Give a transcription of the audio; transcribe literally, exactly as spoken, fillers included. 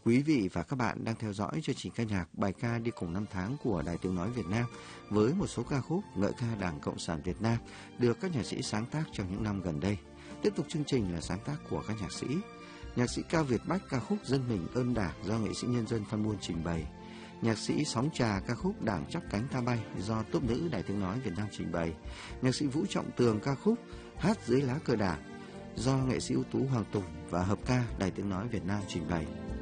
Quý vị và các bạn đang theo dõi chương trình ca nhạc bài ca đi cùng năm tháng của Đài Tiếng nói Việt Nam với một số ca khúc ngợi ca Đảng Cộng sản Việt Nam được các nhạc sĩ sáng tác trong những năm gần đây. Tiếp tục chương trình là sáng tác của các nhạc sĩ. Nhạc sĩ Cao Việt Bách ca khúc Dân mình ơn Đảng do nghệ sĩ nhân dân Phan Muôn trình bày. Nhạc sĩ Sóng Trà ca khúc Đảng chắp cánh ta bay do tốp nữ Đài Tiếng nói Việt Nam trình bày. Nhạc sĩ Vũ Trọng Tường ca khúc Hát dưới lá cờ Đảng do nghệ sĩ ưu tú Hoàng Tùng và hợp ca Đài Tiếng nói Việt Nam trình bày.